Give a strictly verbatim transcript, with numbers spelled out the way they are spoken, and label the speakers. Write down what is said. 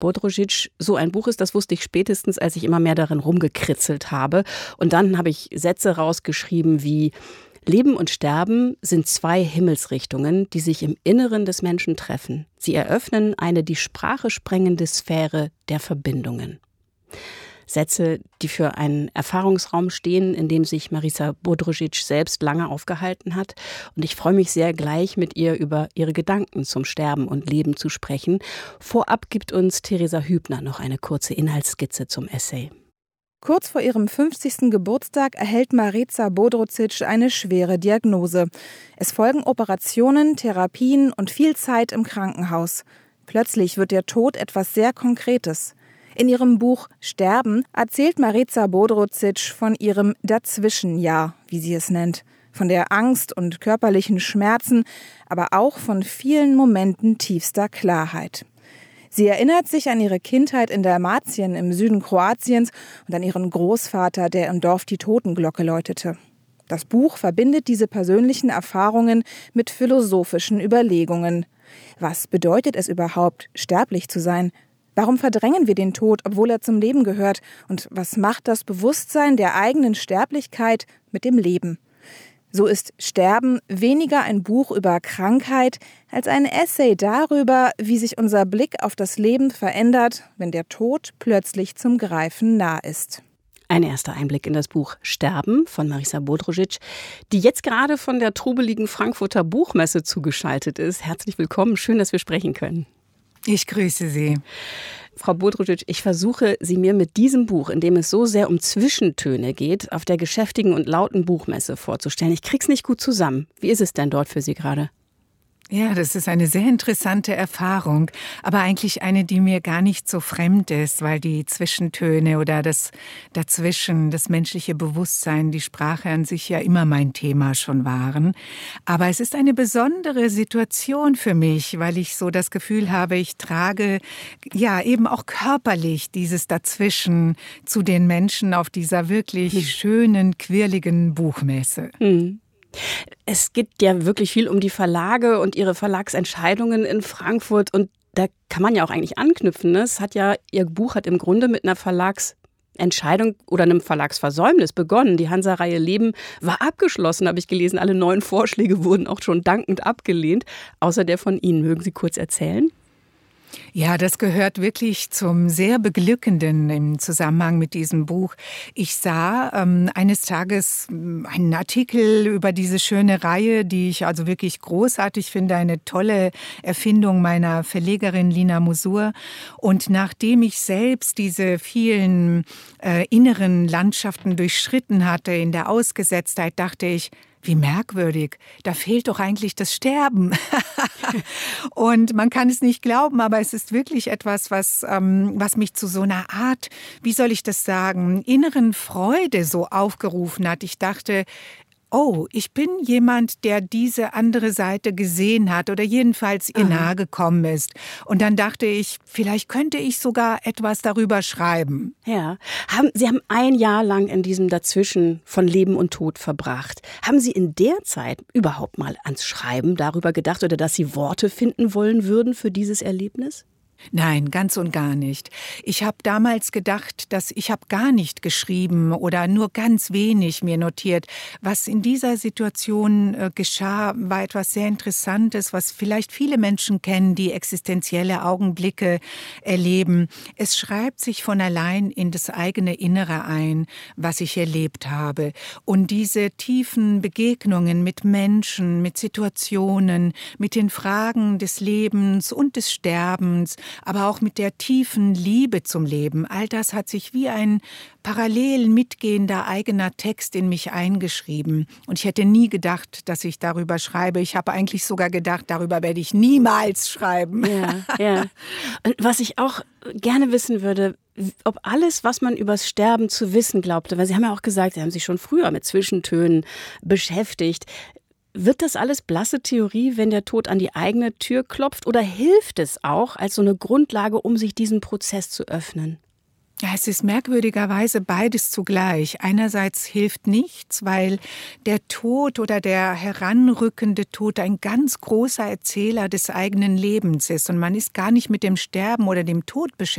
Speaker 1: Bodrožić so ein Buch ist, das wusste ich spätestens, als ich immer mehr darin rumgekritzelt habe. Und dann habe ich Sätze rausgeschrieben wie: Leben und Sterben sind zwei Himmelsrichtungen, die sich im Inneren des Menschen treffen. Sie eröffnen eine die Sprache sprengende Sphäre der Verbindungen. Sätze, die für einen Erfahrungsraum stehen, in dem sich Marisa Bodrožić selbst lange aufgehalten hat. Und ich freue mich sehr, gleich mit ihr über ihre Gedanken zum Sterben und Leben zu sprechen. Vorab gibt uns Theresa Hübner noch eine kurze Inhaltsskizze zum Essay.
Speaker 2: Kurz vor ihrem fünfzigsten Geburtstag erhält Marisa Bodrožić eine schwere Diagnose. Es folgen Operationen, Therapien und viel Zeit im Krankenhaus. Plötzlich wird der Tod etwas sehr Konkretes. In ihrem Buch »Sterben« erzählt Marisa Bodrožić von ihrem Dazwischenjahr, wie sie es nennt. Von der Angst und körperlichen Schmerzen, aber auch von vielen Momenten tiefster Klarheit. Sie erinnert sich an ihre Kindheit in Dalmatien im Süden Kroatiens und an ihren Großvater, der im Dorf die Totenglocke läutete. Das Buch verbindet diese persönlichen Erfahrungen mit philosophischen Überlegungen. Was bedeutet es überhaupt, sterblich zu sein? Warum verdrängen wir den Tod, obwohl er zum Leben gehört? Und was macht das Bewusstsein der eigenen Sterblichkeit mit dem Leben? So ist Sterben weniger ein Buch über Krankheit als ein Essay darüber, wie sich unser Blick auf das Leben verändert, wenn der Tod plötzlich zum Greifen nah ist.
Speaker 1: Ein erster Einblick in das Buch »Sterben« von Marisa Bodrožić, die jetzt gerade von der trubeligen Frankfurter Buchmesse zugeschaltet ist. Herzlich willkommen, schön, dass wir sprechen können.
Speaker 3: Ich grüße Sie.
Speaker 1: Frau Bodrožić, ich versuche, Sie mir mit diesem Buch, in dem es so sehr um Zwischentöne geht, auf der geschäftigen und lauten Buchmesse vorzustellen. Ich krieg's nicht gut zusammen. Wie ist es denn dort für Sie gerade?
Speaker 3: Ja, das ist eine sehr interessante Erfahrung, aber eigentlich eine, die mir gar nicht so fremd ist, weil die Zwischentöne oder das Dazwischen, das menschliche Bewusstsein, die Sprache an sich ja immer mein Thema schon waren. Aber es ist eine besondere Situation für mich, weil ich so das Gefühl habe, ich trage ja eben auch körperlich dieses Dazwischen zu den Menschen auf dieser wirklich hm. schönen, quirligen Buchmesse.
Speaker 1: Hm. Es geht ja wirklich viel um die Verlage und ihre Verlagsentscheidungen in Frankfurt. Und da kann man ja auch eigentlich anknüpfen. Ne? Es hat ja, Ihr Buch hat im Grunde mit einer Verlagsentscheidung oder einem Verlagsversäumnis begonnen. Die Hansa-Reihe Leben war abgeschlossen, habe ich gelesen. Alle neuen Vorschläge wurden auch schon dankend abgelehnt. Außer der von Ihnen. Mögen Sie kurz erzählen?
Speaker 3: Ja, das gehört wirklich zum sehr Beglückenden im Zusammenhang mit diesem Buch. Ich sah ähm, eines Tages einen Artikel über diese schöne Reihe, die ich also wirklich großartig finde, eine tolle Erfindung meiner Verlegerin Lina Musur. Und nachdem ich selbst diese vielen äh, inneren Landschaften durchschritten hatte in der Ausgesetztheit, dachte ich, wie merkwürdig, da fehlt doch eigentlich das Sterben. Und man kann es nicht glauben, aber es ist wirklich etwas, was, ähm, was mich zu so einer Art, wie soll ich das sagen, inneren Freude so aufgerufen hat. Ich dachte, oh, ich bin jemand, der diese andere Seite gesehen hat oder jedenfalls ihr nahe gekommen ist. Und dann dachte ich, vielleicht könnte ich sogar etwas darüber schreiben.
Speaker 1: Ja, haben, Sie haben ein Jahr lang in diesem Dazwischen von Leben und Tod verbracht. Haben Sie in der Zeit überhaupt mal ans Schreiben darüber gedacht oder dass Sie Worte finden wollen würden für dieses Erlebnis?
Speaker 3: Nein, ganz und gar nicht. Ich habe damals gedacht, dass ich habe gar nicht geschrieben oder nur ganz wenig mir notiert. Was in dieser Situation äh, geschah, war etwas sehr Interessantes, was vielleicht viele Menschen kennen, die existenzielle Augenblicke erleben. Es schreibt sich von allein in das eigene Innere ein, was ich erlebt habe. Und diese tiefen Begegnungen mit Menschen, mit Situationen, mit den Fragen des Lebens und des Sterbens, aber auch mit der tiefen Liebe zum Leben. All das hat sich wie ein parallel mitgehender eigener Text in mich eingeschrieben. Und ich hätte nie gedacht, dass ich darüber schreibe. Ich habe eigentlich sogar gedacht, darüber werde ich niemals schreiben.
Speaker 1: Ja, ja. Und was ich auch gerne wissen würde, ob alles, was man übers Sterben zu wissen glaubte, weil Sie haben ja auch gesagt, Sie haben sich schon früher mit Zwischentönen beschäftigt. Wird das alles blasse Theorie, wenn der Tod an die eigene Tür klopft? Oder hilft es auch als so eine Grundlage, um sich diesem Prozess zu öffnen?
Speaker 3: Ja, es ist merkwürdigerweise beides zugleich. Einerseits hilft nichts, weil der Tod oder der heranrückende Tod ein ganz großer Erzähler des eigenen Lebens ist. Und man ist gar nicht mit dem Sterben oder dem Tod beschäftigt,